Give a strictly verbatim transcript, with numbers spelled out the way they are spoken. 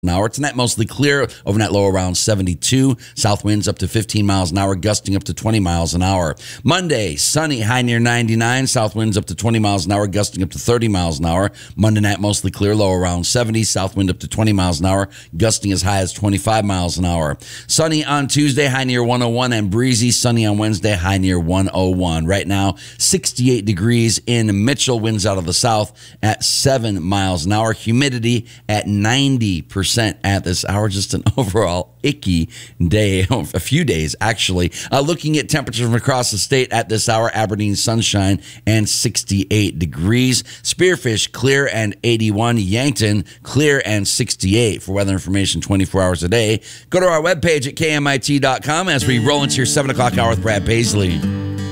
an hour. Tonight, mostly clear. Overnight low around seventy-two. South winds up to fifteen miles an hour, gusting up to twenty miles an hour. Monday, sunny, high near ninety-nine. South winds up to twenty miles an hour, gusting up to thirty miles an hour. Monday night, mostly clear, low around seventy. South wind up to twenty miles an hour, gusting as high as twenty-five miles an hour. Sunny on Tuesday, high near one oh one, and breezy. Sunny on Wednesday, high near one oh one. Right now, sixty-eight degrees in Mitchell. Winds out of the south at seven miles an hour. Humidity at ninety percent. At this hour. Just an overall icky day, a few days actually. Uh, looking at temperatures from across the state at this hour: Aberdeen sunshine and sixty-eight degrees. Spearfish clear and eighty-one. Yankton clear and sixty-eight. For weather information twenty-four hours a day, go to our webpage at K M I T dot com as we roll into your seven o'clock hour with Brad Paisley.